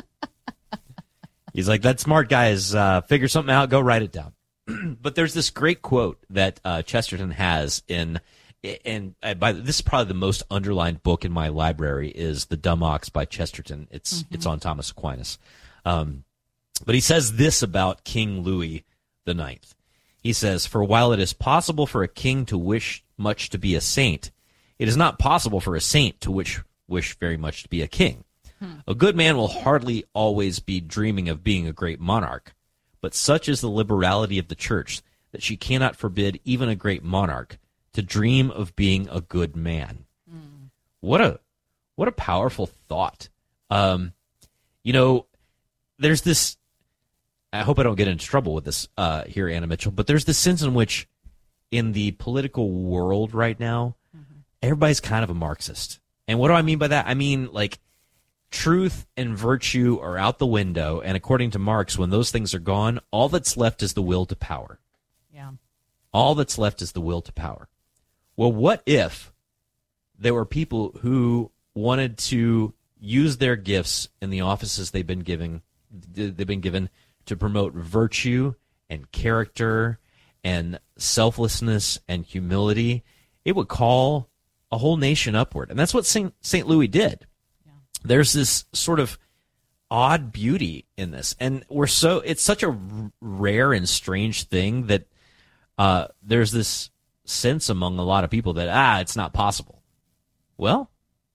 he's like, "That smart guy is uh, figure something out. Go write it down." But there's this great quote that uh, Chesterton has in, and by this is probably the most underlined book in my library is The Dumb Ox by Chesterton. It's mm-hmm. it's on Thomas Aquinas, um, but he says this about King Louis the Ninth. He says, "For while it is possible for a king to wish much to be a saint, it is not possible for a saint to wish wish very much to be a king. Hmm. A good man will hardly always be dreaming of being a great monarch, but such is the liberality of the church that she cannot forbid even a great monarch to dream of being a good man." Hmm. What a what a powerful thought. Um, you know, there's this. I hope I don't get into trouble with this uh, here, Anna Mitchell, but there's this sense in which in the political world right now, mm-hmm. everybody's kind of a Marxist. And what do I mean by that? I mean, like, truth and virtue are out the window, and according to Marx, when those things are gone, all that's left is the will to power. Yeah. All that's left is the will to power. Well, what if there were people who wanted to use their gifts in the offices they've been giving, they've been given to promote virtue and character and selflessness and humility it would call a whole nation upward. And that's what Saint Saint Louis did. Yeah. There's this sort of odd beauty in this. And we're so it's such a r- rare and strange thing that uh, there's this sense among a lot of people that, ah, it's not possible. Well,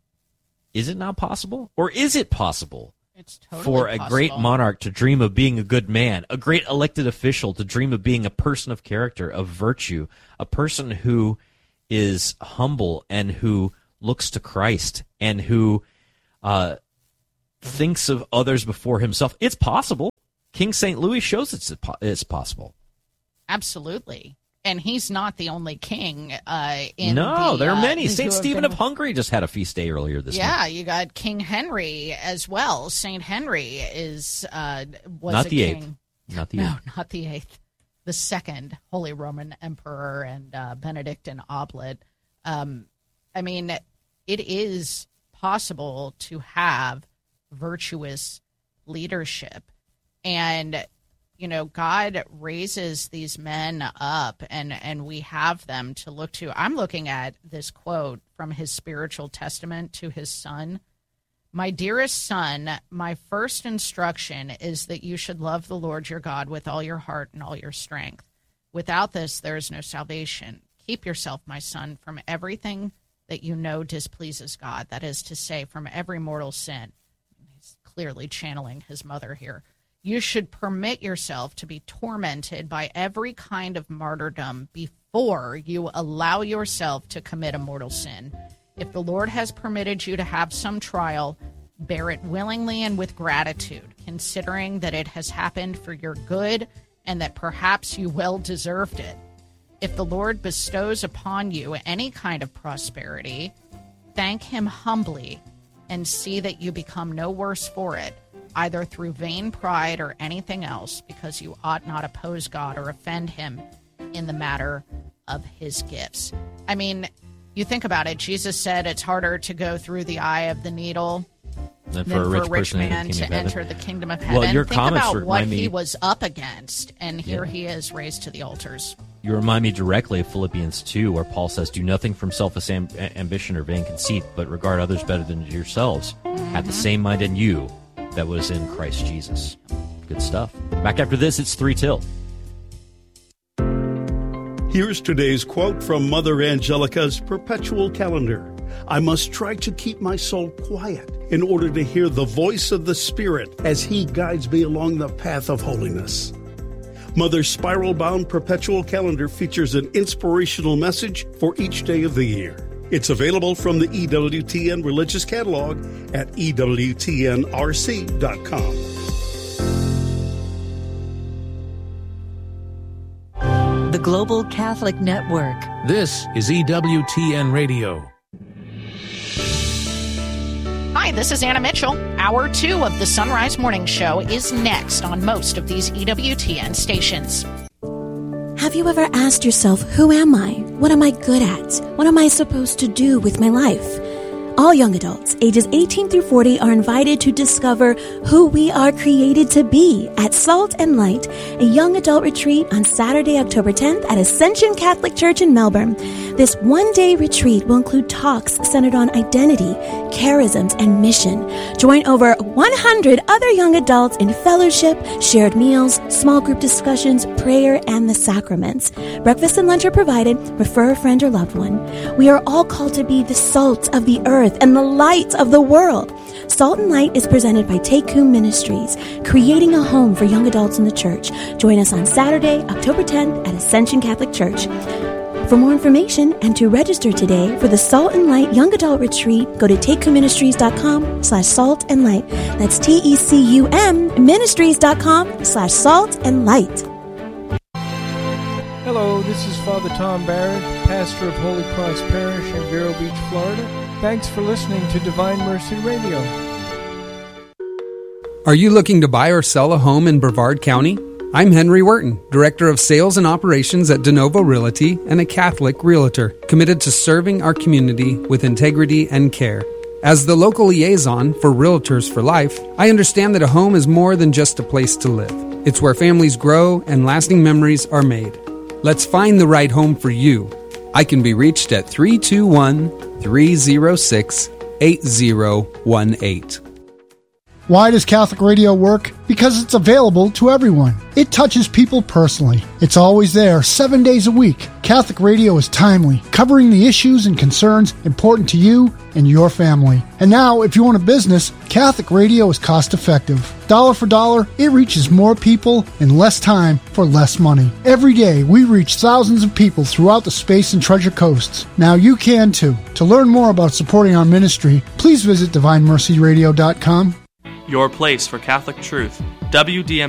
is it not possible? Or is it possible it's totally for a possible. great monarch to dream of being a good man, a great elected official to dream of being a person of character, of virtue, a person who is humble and who looks to Christ and who uh, thinks of others before himself? It's possible. King Saint Louis shows it's, it's possible. Absolutely. And he's not the only king. Uh, in no, the, there are uh, many. Saint Stephen been... of Hungary just had a feast day earlier this yeah, month. Yeah, you got King Henry as well. Saint Henry is uh, was not a the king. eighth. Not the no, eighth. not the eighth. The second Holy Roman Emperor and uh, Benedictine Oblate. Um, I mean, it is possible to have virtuous leadership, and you know, God raises these men up, and, and we have them to look to. I'm looking at this quote from his spiritual testament to his son. My dearest son, my first instruction is that you should love the Lord your God with all your heart and all your strength. Without this, there is no salvation. Keep yourself, my son, from everything that you know displeases God. That is to say, from every mortal sin. He's clearly channeling his mother here. You should permit yourself to be tormented by every kind of martyrdom before you allow yourself to commit a mortal sin. If the Lord has permitted you to have some trial, bear it willingly and with gratitude, considering that it has happened for your good and that perhaps you well deserved it. If the Lord bestows upon you any kind of prosperity, thank him humbly and see that you become no worse for it, either through vain pride or anything else, because you ought not oppose God or offend him in the matter of his gifts. I mean, you think about it. Jesus said it's harder to go through the eye of the needle than for than a rich, for a rich man man to to enter the kingdom of heaven. Well, your think comments about what remind me- he was up against, and here Yeah. he is raised to the altars. You remind me directly of Philippians two, where Paul says, do nothing from selfish am- ambition or vain conceit, but regard others better than yourselves. Mm-hmm. Have the same mind in you that was in Christ Jesus. Good stuff. Back after this, it's three till. Here's today's quote from Mother Angelica's Perpetual Calendar. I must try to keep my soul quiet in order to hear the voice of the Spirit as He guides me along the path of holiness. Mother's spiral-bound Perpetual Calendar features an inspirational message for each day of the year. It's available from the E W T N Religious Catalog at E W T N R C dot com. The Global Catholic Network. This is E W T N Radio. Hi, this is Anna Mitchell. Hour two of the Sunrise Morning Show is next on most of these E W T N stations. Have you ever asked yourself, who am I? What am I good at? What am I supposed to do with my life? All young adults, ages eighteen through forty, are invited to discover who we are created to be at Salt and Light, a young adult retreat on Saturday, October tenth at Ascension Catholic Church in Melbourne. This one-day retreat will include talks centered on identity, charisms, and mission. Join over one hundred other young adults in fellowship, shared meals, small group discussions, prayer, and the sacraments. Breakfast and lunch are provided. Refer a friend or loved one. We are all called to be the salt of the earth and the light of the world. Salt and Light is presented by Take Coom Ministries, creating a home for young adults in the church. Join us on Saturday, October tenth at Ascension Catholic Church. For more information and to register today for the Salt and Light Young Adult Retreat, go to takecomministries.com slash salt and light. That's T-E-C-U-M ministries.com slash salt and light. Hello, this is Father Tom Barrett, pastor of Holy Cross Parish in Vero Beach, Florida. Thanks for listening to Divine Mercy Radio. Are you looking to buy or sell a home in Brevard County? I'm Henry Wharton, Director of Sales and Operations at DeNovo Realty and a Catholic Realtor, committed to serving our community with integrity and care. As the local liaison for Realtors for Life, I understand that a home is more than just a place to live. It's where families grow and lasting memories are made. Let's find the right home for you. I can be reached at three two one, three zero six, eight zero one eight. Why does Catholic Radio work? Because it's available to everyone. It touches people personally. It's always there, seven days a week. Catholic Radio is timely, covering the issues and concerns important to you and your family. And now, if you own a business, Catholic Radio is cost-effective. Dollar for dollar, it reaches more people in less time for less money. Every day, we reach thousands of people throughout the Space and Treasure Coasts. Now you can too. To learn more about supporting our ministry, please visit divine mercy radio dot com. Your place for Catholic truth. W D M